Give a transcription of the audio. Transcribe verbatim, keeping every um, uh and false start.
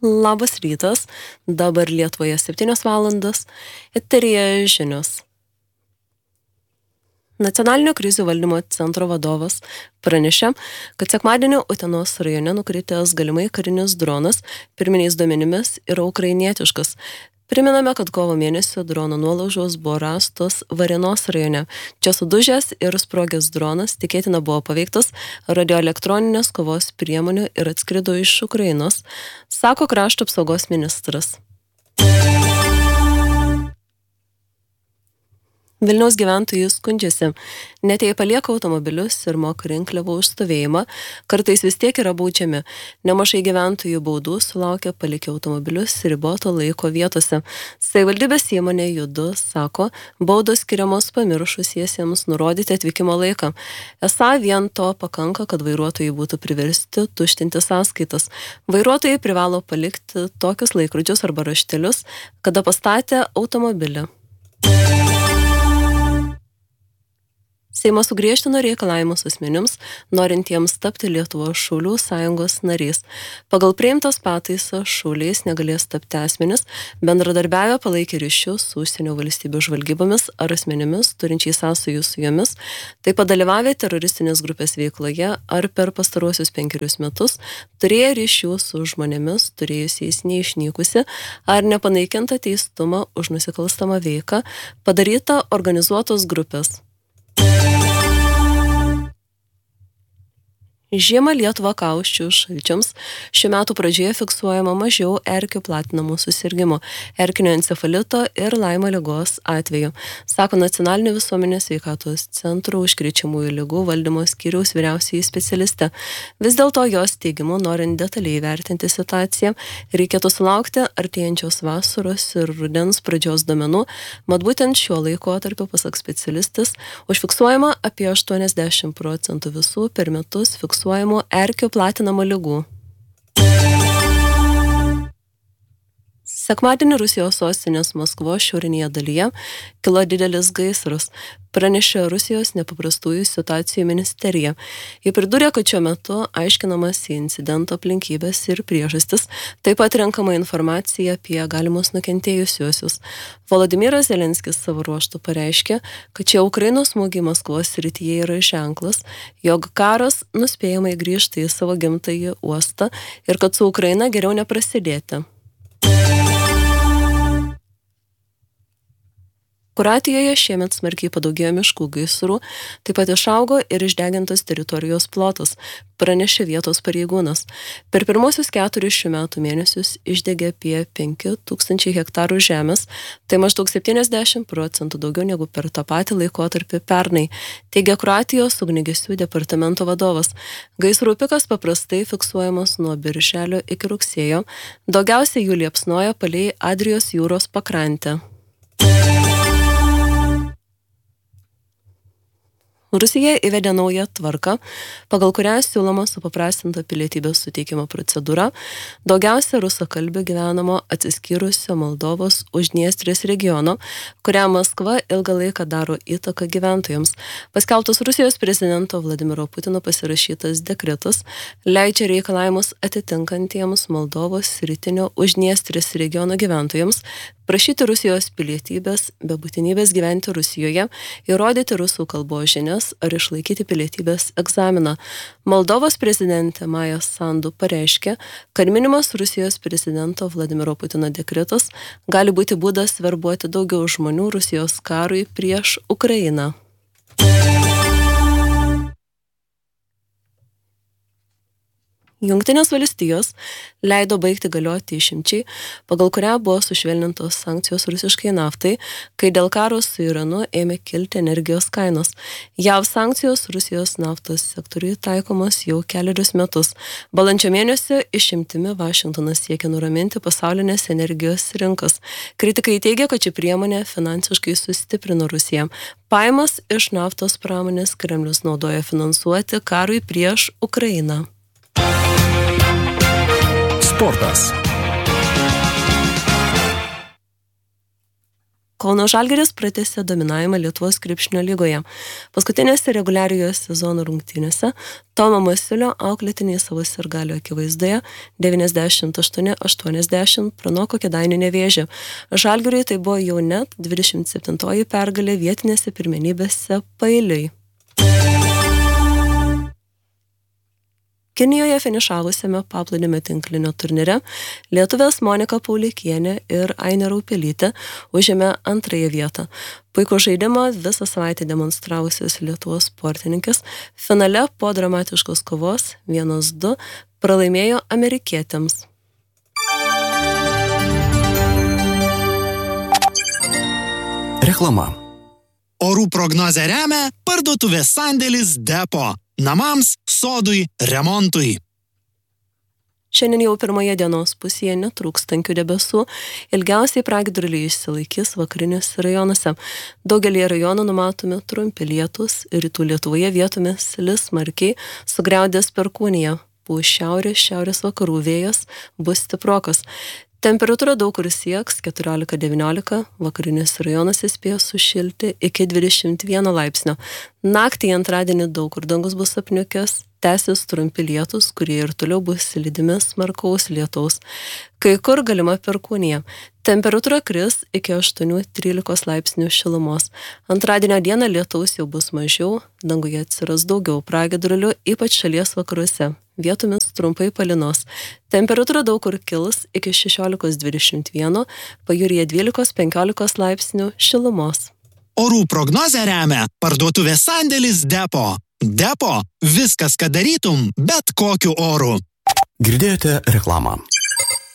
Labas rytas, dabar Lietuvoje septynios valandos, eteryje žinios. Nacionalinio krizių valdymo centro vadovas pranešė, kad sekmadienio Utenos rajone nukritęs galimai karinis dronas pirminiais duomenimis yra ukrainietiškas. Priminame, kad kovo mėnesio drono nuolaužos buvo rastos Varėnos rajone. Čia sudužęs ir sprogęs dronas tikėtina buvo paveiktas radioelektroninės kovos priemonių ir atskrido iš Ukrainos, sako krašto apsaugos ministras. Vilniaus gyventojai skundžiasi, net jei palieka automobilius ir moka rinkliavą už stovėjimą, kartais vis tiek yra baudžiami. Nemažai gyventojų baudų sulaukia palikę automobilius riboto laiko vietose. Savivaldybės įmonė Judu sako, baudos skiriamos pamiršusiesiems nurodyti atvykimo laiką. Esą vien to pakanka, kad vairuotojai būtų priversti tuštinti sąskaitas. Vairuotojai privalo palikti tokius laikrodžius arba raštelius, kada pastatė automobilį. Seimas sugriežtino reikalavimus asmenims, norintiems tapti Lietuvos šaulių sąjungos narys. Pagal priimtas pataisas šauliais negalės tapti asmenis, bendradarbiavę palaikė ryšius su užsienio valstybių žvalgybomis ar asmenimis, turinčiais sąsajų su jomis, taip pat dalyvavę teroristinės grupės veikloje ar per pastaruosius penkerius metus turėję ryšių su žmonėmis, turėjusiais neišnykusi ar nepanaikintą teistumą už nusikalstamą veiką, padarytą organizuotos grupės. Žiemą Lietuvą kausčius šalčiams šių metų pradžioje fiksuojama mažiau erkių platinamų susirgimų, erkinio encefalito ir Laimo ligos atveju, sako Nacionalinio visuomenės sveikatos centro užkrečiamųjų ligų valdymo skyriaus vyriausioji specialistė. Vis dėlto jos teigimu, norint detaliai įvertinti situaciją, reikėtų sulaukti artėjančios vasaros ir rudens pradžios duomenų, mat būtent šiuo laikotarpiu, pasak specialistas, užfiksuojama apie aštuoniasdešimt procentų visų per metus fiksuojamų erkių platinamų ligų. Sekmadienį Rusijos sostinės Maskvos šiaurinėje dalyje kilo didelis gaisras, pranešė Rusijos nepaprastųjų situacijų ministerija. Ji pridūrė, kad šiuo metu aiškinamas į incidento aplinkybės ir priežastis, taip pat renkama informacija apie galimus nukentėjusiuosius. Volodymyras Zelenskis savo ruožtu pareiškė, kad šie Ukrainos smūgiai Maskvos srityje yra ženklas, jog karas nuspėjamai grįžta į savo gimtąjį uostą ir kad su Ukraina geriau neprasidėti. Kroatijoje šiemet smarkiai padaugėjo miškų gaisrų, taip pat išaugo ir išdegintos teritorijos plotas, pranešė vietos pareigūnas. Per pirmosius keturis šių metų mėnesius išdegė apie penki tūkstančiai hektarų žemės, tai maždaug septyniasdešimt procentų daugiau negu per tą patį laikotarpį pernai, teigia Kroatijos ugniagesių departamento vadovas. Gaisrų pikas paprastai fiksuojamas nuo birželio iki rugsėjo, daugiausiai jų liepsnoja palei Adrijos jūros pakrantę. Rusija įvedė naują tvarką, pagal kurią siūloma supaprastinta pilietybės suteikimo procedūra daugiausia rusakalbių gyvenamo atsiskyrusio Moldovos Uždniestrės regiono, kurią Maskva ilgą laiką daro įtaką gyventojams. Paskelbtas Rusijos prezidento Vladimiro Putino pasirašytas dekretas leidžia reikalavimus atitinkantiems Moldovos rytinio Uždniestrės regiono gyventojams prašyti Rusijos pilietybės be būtinybės gyventi Rusijoje, įrodyti rusų kalbos žinias ar išlaikyti pilietybės egzaminą. Moldovos prezidentė Maja Sandu pareiškė, kad minimas Rusijos prezidento Vladimiro Putino dekretas gali būti būdas verbuoti daugiau žmonių Rusijos karui prieš Ukrainą. Jungtinės valstijos leido baigti galioti išimčiai, pagal kurią buvo sušvelnintos sankcijos rusiškai naftai, kai dėl karo su Iranu ėmė kilti energijos kainos. J A V sankcijos Rusijos naftos sektoriui taikomos jau kelerius metus. Balandžio mėnesio išimtimi Vašingtonas siekia nuraminti pasaulinės energijos rinkas. Kritikai teigia, kad ši priemonė finansiškai sustiprino Rusiją. Pajamas iš naftos pramonės Kremlius naudoja finansuoti karui prieš Ukrainą. Sportas. Kauno Žalgiris pratęsė dominavimą Lietuvos krepšinio lygoje. Paskutinėse reguliariojo sezono rungtynėse Tomo Masiulio auklėtiniai savo sirgalio akivaizdoje devyniasdešimt aštuoni aštuoniasdešimt pranoko Kėdainių Nevėžį. Žalgiriui tai buvo jau net dvidešimt septintoji pergalė vietinėse pirmenybėse paeiliui. Kinijoje finišavusiame paplūdimio tinklinio turnyre lietuvės Monika Paulikienė ir Ainė Raupelytė užėmė antrąją vietą. Puikų žaidimą visą savaitę demonstravusios Lietuvos sportininkės finale po dramatiškos kovos vienas du pralaimėjo amerikietėms. Reklama. Orų prognozę remia parduotuvės sandėlis Depo. Namams, sodui, remontui. Šiandien jau pirmoje dienos pusėje netrūks tankių debesų, ilgiausiai pragiedruliai išsilaikys vakariniuose rajonuose. Daugelį rajonų numatomi trumpi lietūs, rytų Lietuvoje vietomis lis smarkiai, sugriaudės perkūnija, pūs šiaurės, šiaurės vakarų vėjas, bus stiprokas. Temperatūra daug kur sieks keturiolika devyniolika, vakariniuose rajonuose spės sušilti iki dvidešimt vieno laipsnio. Naktį antradienį daug kur dangus bus apniukęs, tęsis trumpi lietūs, kurie ir toliau bus lydimi smarkaus lietaus. Kai kur galima perkūnija. Temperatūra kris iki aštuonių trylikos laipsnių šilumos. Antradienio dieną lietaus jau bus mažiau, danguje atsiras daugiau pragiedrulių, ypač šalies vakaruose. Vietomis trumpai palynos. Temperatūra daug kur kils iki šešiolikos dvidešimt vieno, pajūryje dvylikos penkiolikos laipsnių šilumos. Orų prognozę remia parduotuvės sandėlis Depo. Depo – viskas, ką darytum, bet kokiu oru. Girdėjote reklamą.